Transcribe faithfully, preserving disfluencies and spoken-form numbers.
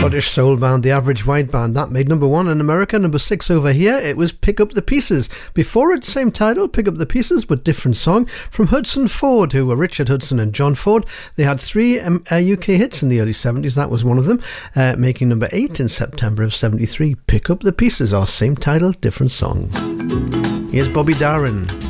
Scottish soul band, The Average White Band. That made number one in America, number six over here. It was Pick Up the Pieces. Before it, same title, Pick Up the Pieces, but different song, from Hudson Ford, who were Richard Hudson and John Ford. They had three um, uh, U K hits in the early seventies. That was one of them, uh, making number eight in September of seventy-three. Pick Up the Pieces, our same title, different song. Here's Bobby Darin.